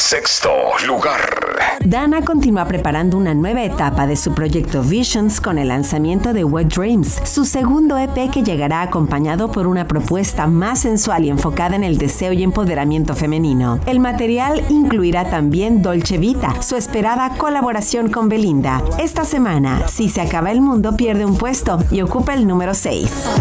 sexto lugar. Dana continúa preparando una nueva etapa de su proyecto Visions con el lanzamiento de Wet Dreams, su segundo EP que llegará acompañado por una propuesta más sensual y enfocada en el deseo y empoderamiento femenino. El material incluirá también Dolce Vita, su esperada colaboración con Belinda. Esta semana, Si se acaba el mundo pierde un puesto y ocupa el número 6.